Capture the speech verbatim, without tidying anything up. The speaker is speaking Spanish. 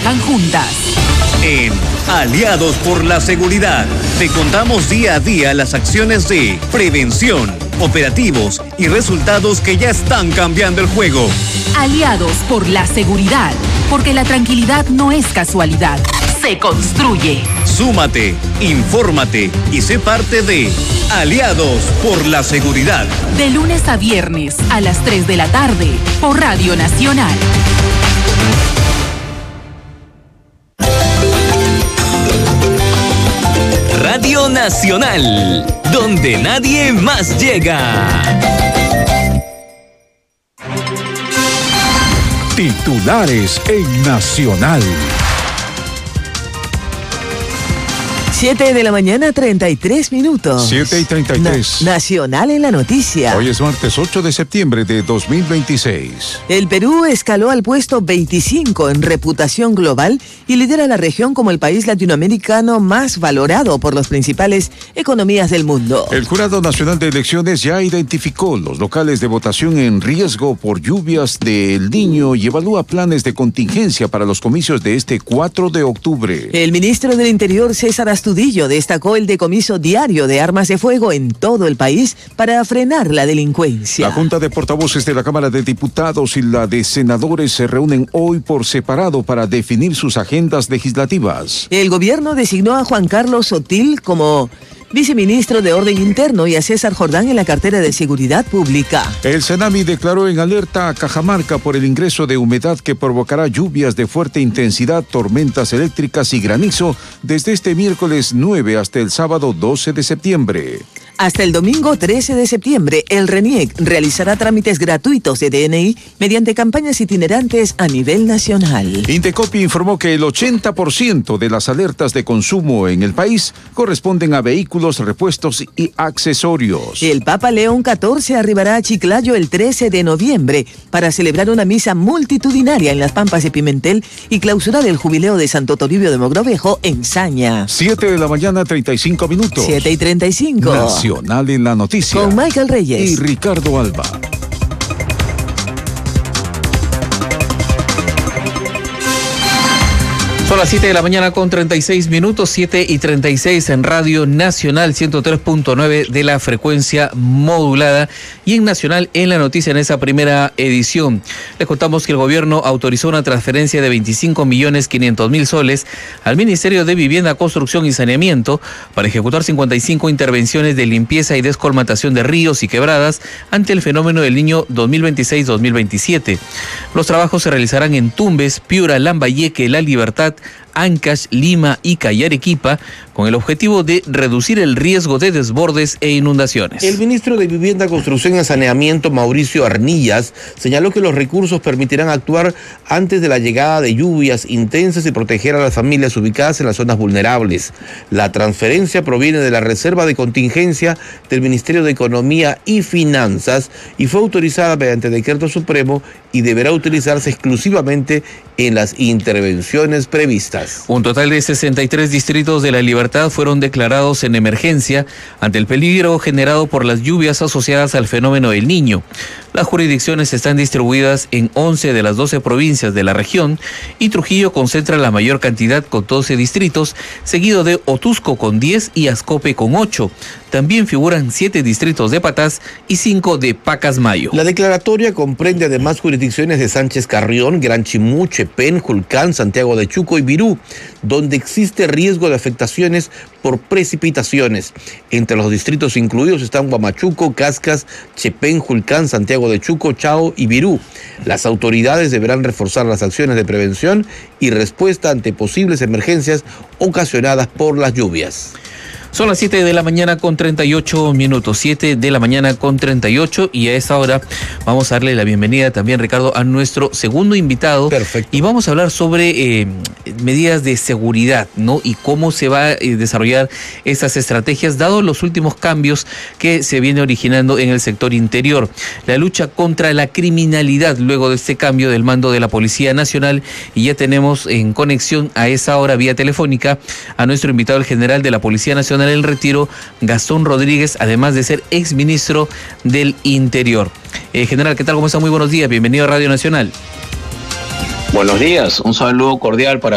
trabajan juntas. En Aliados por la Seguridad, te contamos día a día las acciones de prevención, operativos y resultados que ya están cambiando el juego. Aliados por la Seguridad, porque la tranquilidad no es casualidad, se construye. Súmate, infórmate y sé parte de Aliados por la Seguridad. De lunes a viernes a las tres de la tarde por Radio Nacional. Radio Nacional, donde nadie más llega. Titulares en Nacional. siete de la mañana, treinta y tres minutos. siete y treinta y tres. Na- Nacional en la noticia. Hoy es martes ocho de septiembre de dos mil veintiséis. El Perú escaló al puesto veinticinco en reputación global y lidera la región como el país latinoamericano más valorado por las principales economías del mundo. El Jurado Nacional de Elecciones ya identificó los locales de votación en riesgo por lluvias del Niño y evalúa planes de contingencia para los comicios de este cuatro de octubre. El ministro del Interior, César Astudillo, destacó el decomiso diario de armas de fuego en todo el país para frenar la delincuencia. La Junta de Portavoces de la Cámara de Diputados y la de Senadores se reúnen hoy por separado para definir sus agendas legislativas. El gobierno designó a Juan Carlos Sotil como viceministro de Orden Interno y a César Jordán en la cartera de Seguridad Pública. El Senami declaró en alerta a Cajamarca por el ingreso de humedad que provocará lluvias de fuerte intensidad, tormentas eléctricas y granizo desde este miércoles nueve hasta el sábado doce de septiembre. Hasta el domingo trece de septiembre, el RENIEC realizará trámites gratuitos de D N I mediante campañas itinerantes a nivel nacional. Indecopi informó que el ochenta por ciento de las alertas de consumo en el país corresponden a vehículos, repuestos y accesorios. El Papa León catorce arribará a Chiclayo el trece de noviembre para celebrar una misa multitudinaria en las Pampas de Pimentel y clausurar el jubileo de Santo Toribio de Mogrovejo en Saña. siete de la mañana, treinta y cinco minutos. siete y treinta y cinco. Nacional en la noticia. Con Michael Reyes y Ricardo Alba. Son las siete de la mañana con treinta y seis minutos, siete y treinta y seis en Radio Nacional ciento tres punto nueve de la frecuencia modulada y en Nacional en la noticia en esa primera edición. Les contamos que el gobierno autorizó una transferencia de veinticinco millones quinientos mil soles al Ministerio de Vivienda, Construcción y Saneamiento para ejecutar cincuenta y cinco intervenciones de limpieza y descolmatación de ríos y quebradas ante el fenómeno del Niño dos mil veintiséis dos mil veintisiete. Los trabajos se realizarán en Tumbes, Piura, Lambayeque, La Libertad, Ancash, Lima, Ica y Arequipa, con el objetivo de reducir el riesgo de desbordes e inundaciones. El ministro de Vivienda, Construcción y Saneamiento, Mauricio Arnillas, señaló que los recursos permitirán actuar antes de la llegada de lluvias intensas y proteger a las familias ubicadas en las zonas vulnerables. La transferencia proviene de la Reserva de Contingencia del Ministerio de Economía y Finanzas y fue autorizada mediante decreto supremo y deberá utilizarse exclusivamente en las intervenciones previstas. Un total de sesenta y tres distritos de La Libertad fueron declarados en emergencia ante el peligro generado por las lluvias asociadas al fenómeno del Niño. Las jurisdicciones están distribuidas en once de las doce provincias de la región y Trujillo concentra la mayor cantidad con doce distritos, seguido de Otusco con diez y Ascope con ocho. También figuran siete distritos de Patás y cinco de Pacasmayo. La declaratoria comprende además jurisdicciones de Sánchez Carrión, Gran Chimú, Chepén, Julcán, Santiago de Chuco y Virú, donde existe riesgo de afectaciones por precipitaciones. Entre los distritos incluidos están Huamachuco, Cascas, Chepén, Julcán, Santiago de Chuco, Chao y Virú. Las autoridades deberán reforzar las acciones de prevención y respuesta ante posibles emergencias ocasionadas por las lluvias. Son las siete de la mañana con treinta y ocho minutos, siete de la mañana con treinta y ocho y a esta hora vamos a darle la bienvenida también, Ricardo, a nuestro segundo invitado. Perfecto. Y vamos a hablar sobre eh, medidas de seguridad, ¿no? Y cómo se va a eh, desarrollar estas estrategias, dado los últimos cambios que se viene originando en el sector interior. La lucha contra la criminalidad luego de este cambio del mando de la Policía Nacional, y ya tenemos en conexión a esa hora vía telefónica a nuestro invitado, el general de la Policía Nacional en el retiro, Gastón Rodríguez, además de ser exministro del Interior. Eh, general, ¿qué tal? ¿Cómo está? Muy buenos días. Bienvenido a Radio Nacional. Buenos días. Un saludo cordial para